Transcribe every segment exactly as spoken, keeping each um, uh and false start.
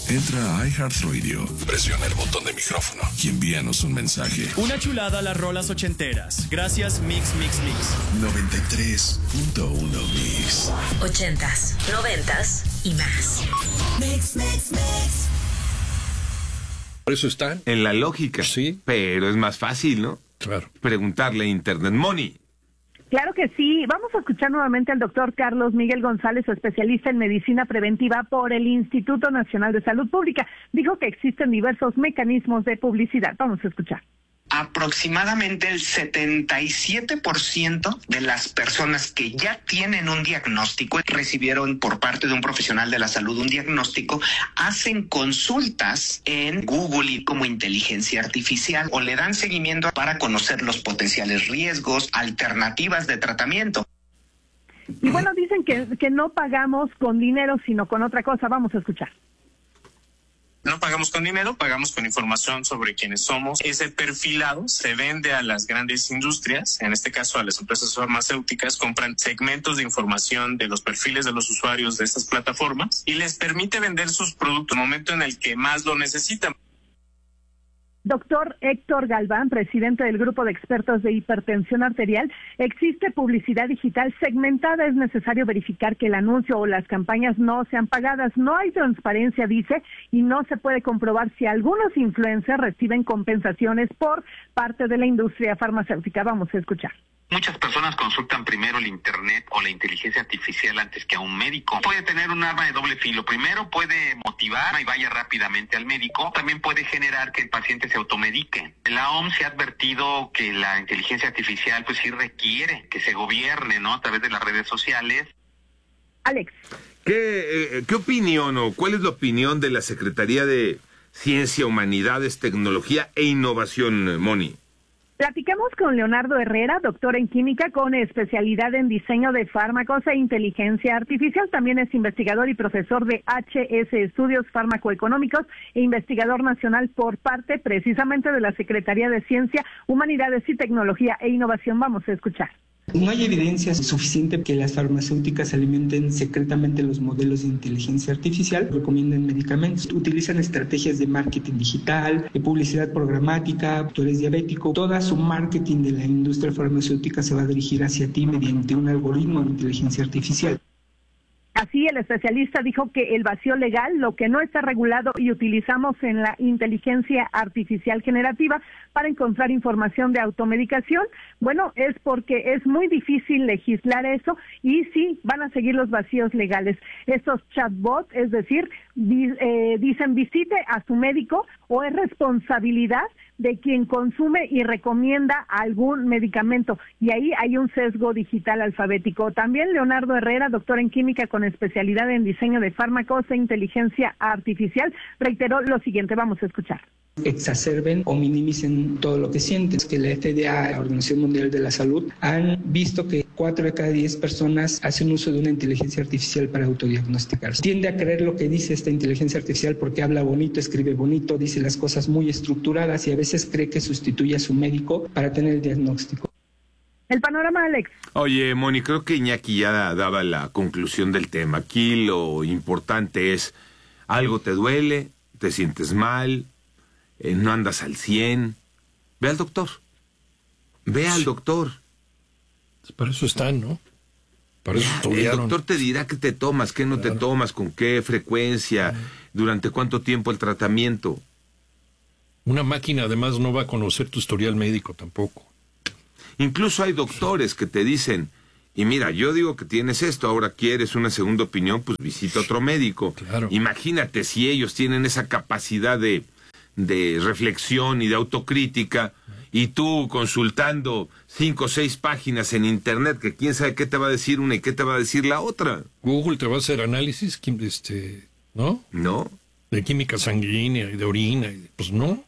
Entra a iHeartRadio, presiona el botón de micrófono y envíanos un mensaje. Una chulada a las rolas ochenteras. Gracias, Mix, Mix, Mix. noventa y tres punto uno Mix. Ochentas, noventas y más. Mix, Mix, Mix. Por eso están. En la lógica. Sí. Pero es más fácil, ¿no? Claro. Preguntarle a Internet. Moni. Claro que sí. Vamos a escuchar nuevamente al doctor Carlos Miguel González, especialista en medicina preventiva por el Instituto Nacional de Salud Pública. Dijo que existen diversos mecanismos de publicidad. Vamos a escuchar. Aproximadamente el setenta y siete por ciento de las personas que ya tienen un diagnóstico, recibieron por parte de un profesional de la salud un diagnóstico, hacen consultas en Google y como inteligencia artificial o le dan seguimiento para conocer los potenciales riesgos, alternativas de tratamiento. Y bueno, dicen que, que no pagamos con dinero, sino con otra cosa. Vamos a escuchar. No pagamos con dinero, pagamos con información sobre quiénes somos. Ese perfilado se vende a las grandes industrias, en este caso a las empresas farmacéuticas, compran segmentos de información de los perfiles de los usuarios de estas plataformas y les permite vender sus productos en el momento en el que más lo necesitan. Doctor Héctor Galván, presidente del Grupo de Expertos de Hipertensión Arterial, existe publicidad digital segmentada. Es necesario verificar que el anuncio o las campañas no sean pagadas. No hay transparencia, dice, y no se puede comprobar si algunos influencers reciben compensaciones por parte de la industria farmacéutica. Vamos a escuchar. Muchas personas consultan primero el internet o la inteligencia artificial antes que a un médico. Puede tener un arma de doble filo. Primero puede motivar y vaya rápidamente al médico. También puede generar que el paciente se automedique. La O M S se ha advertido que la inteligencia artificial pues sí requiere que se gobierne, ¿no? A través de las redes sociales. Alex. ¿Qué, eh, qué opinión o cuál es la opinión de la Secretaría de Ciencia, Humanidades, Tecnología e Innovación, Moni? Platicamos con Leonardo Herrera, doctor en química con especialidad en diseño de fármacos e inteligencia artificial. También es investigador y profesor de H S Estudios Farmacoeconómicos e investigador nacional por parte precisamente de la Secretaría de Ciencia, Humanidades y Tecnología e Innovación. Vamos a escuchar. No hay evidencia suficiente que las farmacéuticas alimenten secretamente los modelos de inteligencia artificial, recomiendan medicamentos, utilizan estrategias de marketing digital, de publicidad programática. Tú eres diabético, toda su marketing de la industria farmacéutica se va a dirigir hacia ti mediante un algoritmo de inteligencia artificial. Así, el especialista dijo que el vacío legal, lo que no está regulado y utilizamos en la inteligencia artificial generativa para encontrar información de automedicación, bueno, es porque es muy difícil legislar eso y sí, van a seguir los vacíos legales. Estos chatbots, es decir, di, eh, dicen visite a su médico o es responsabilidad de quien consume y recomienda algún medicamento. Y ahí hay un sesgo digital alfabético. También Leonardo Herrera, doctor en química con especialidad en diseño de fármacos e inteligencia artificial, reiteró lo siguiente. Vamos a escuchar. Exacerben o minimicen todo lo que sienten. Que la F D A, la Organización Mundial de la Salud, han visto que cuatro de cada diez personas hacen uso de una inteligencia artificial para autodiagnosticarse. Tiende a creer lo que dice esta inteligencia artificial porque habla bonito, escribe bonito, dice las cosas muy estructuradas y a veces cree que sustituye a su médico para tener el diagnóstico. El panorama, Alex. Oye, Moni, creo que Iñaki ya daba la conclusión del tema. Aquí lo importante es, algo te duele, te sientes mal, eh, no andas al cien, ve al doctor. Ve al doctor. Para eso están, ¿no? Para eso ya, estudiaron. el doctor te dirá qué te tomas, qué no claro. te tomas, con qué frecuencia, sí. durante cuánto tiempo el tratamiento. Una máquina además no va a conocer tu historial médico tampoco. Incluso hay doctores que te dicen, y mira, yo digo que tienes esto, ahora quieres una segunda opinión, pues visita otro médico. Claro. Imagínate si ellos tienen esa capacidad de, de reflexión y de autocrítica, y tú consultando cinco o seis páginas en internet, que quién sabe qué te va a decir una y qué te va a decir la otra. Google te va a hacer análisis, este, ¿no? No. De química sanguínea y de orina, y, pues no.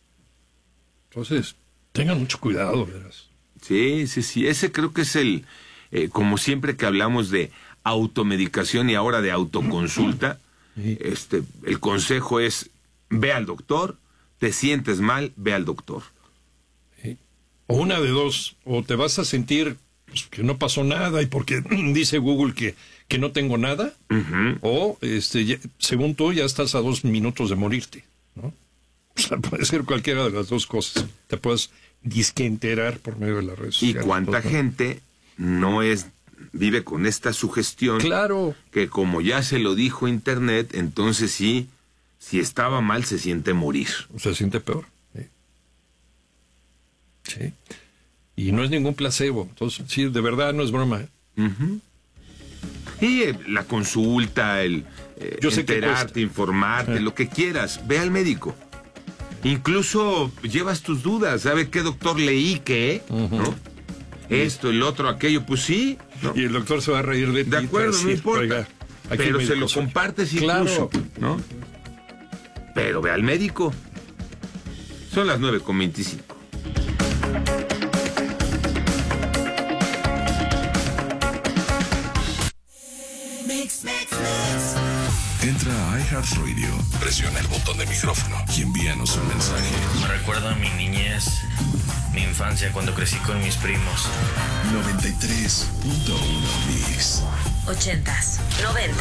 Entonces, tengan mucho cuidado, verás. Sí, sí, sí. Ese creo que es el, eh, como siempre que hablamos de automedicación y ahora de autoconsulta, sí. este, el consejo es, ve al doctor, te sientes mal, ve al doctor. Sí. O una de dos, o te vas a sentir pues, que no pasó nada y porque dice Google que, que no tengo nada, uh-huh. o este, ya, según tú ya estás a dos minutos de morirte, ¿no? O sea, puede ser cualquiera de las dos cosas. Te puedes disque enterar por medio de las redes y sociales. Y cuánta ¿no? gente no es vive con esta sugestión, claro, que como ya se lo dijo Internet, entonces sí, si estaba mal se siente morir. Se siente peor. Sí. Sí. Y no es ningún placebo. Entonces, sí, de verdad no es broma. Uh-huh. Y eh, la consulta, el eh, Yo sé enterarte, que informarte, eh. lo que quieras, ve al médico. Incluso llevas tus dudas, ¿sabe qué doctor leí qué? Uh-huh. ¿No? Esto, el otro, aquello, pues sí. ¿No? Y el doctor se va a reír de ti. De acuerdo, no importa. Oiga, pero se lo compartes incluso, claro. ¿no? Pero ve al médico. Son las nueve con veinticinco. Entra a iHeartRadio, presiona el botón de micrófono y envíanos un mensaje. Me recuerda a mi niñez, mi infancia cuando crecí con mis primos. noventa y tres punto uno Mix. Ochentas, noventas.